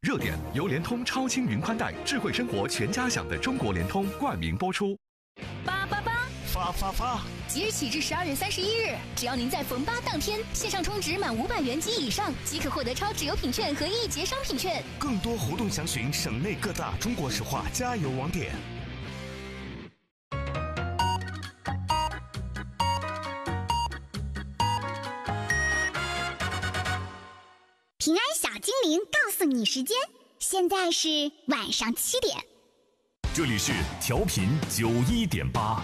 热点由联通超轻云宽带，智慧生活全家享的中国联通冠名播出。 发！ 即日起至12月31日，只要您在逢8当天线上充值满500元及以上，即可获得超值优品券和1节商品券。 更多活动详询省内各大中国石化加油网点。 平安小精灵告诉你时间，现在是晚上7点。 这里是调频91.8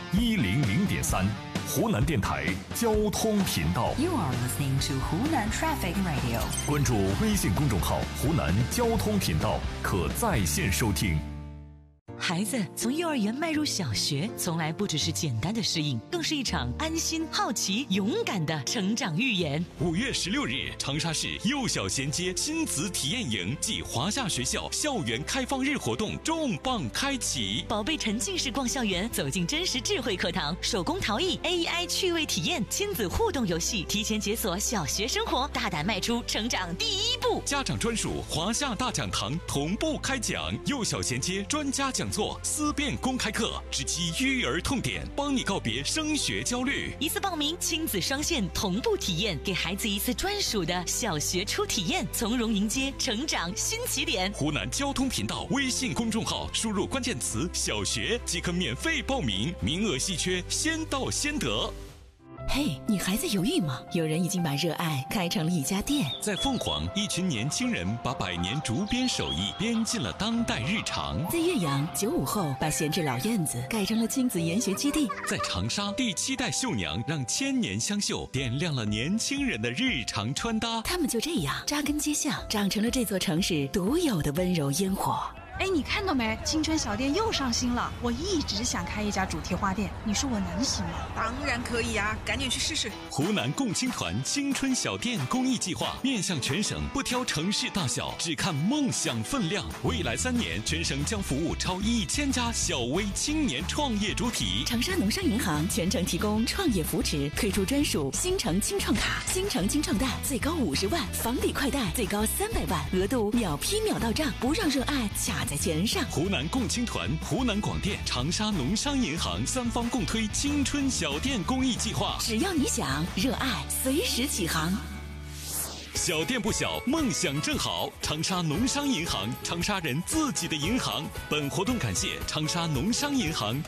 100.3，湖南电台交通频道。 You are listening to Hunan Traffic Radio。 关注微信公众号“湖南交通频道”，可在线收听。 孩子从幼儿园迈入小学，从来不只是简单的适应，更是一场安心、好奇、勇敢的成长寓言。 5月16日，长沙市幼小衔接亲子体验营暨华夏学校校园开放日活动重磅开启， 宝贝沉浸式逛校园，走进真实智慧课堂，手工陶艺、AI 趣味体验、亲子互动游戏，提前解锁小学生活，大胆迈出成长第一步。 家长专属华夏大讲堂同步开讲，幼小衔接专家讲座、思辨公开课，直击育儿痛点，帮你告别升学焦虑。 一次报名，亲子双线同步体验，给孩子一次专属的小学初体验，从容迎接成长新起点。 湖南交通频道微信公众号输入关键词“小学”即可免费报名，名额稀缺，先到先得。 嘿，你还在犹豫吗？有人已经把热爱开成了一家店。 在凤凰，一群年轻人把100年竹编手艺编进了当代日常。 在岳阳，95后把闲置老院子改成了亲子研学基地。 在长沙，第7代绣娘让千年香绣点亮了年轻人的日常穿搭。 他们就这样扎根街巷，长成了这座城市独有的温柔烟火。 哎，你看到没？青春小店又上新了。我一直想开一家主题花店，你说我能行吗？ 当然可以啊，赶紧去试试。 湖南共青团青春小店公益计划面向全省，不挑城市大小，只看梦想分量。未来3年，全省将服务超1000家小微青年创业主体。 长沙农商银行全程提供创业扶持，推出专属新城青创卡，新城青创贷最高50万，房抵快贷最高300万，额度秒批秒到账，不让热爱卡在钱上。 湖南共青团、湖南广电、长沙农商银行3方共推青春小店公益计划。 只要你想，热爱随时起航。 小店不小，梦想正好。长沙农商银行，长沙人自己的银行。本活动感谢长沙农商银行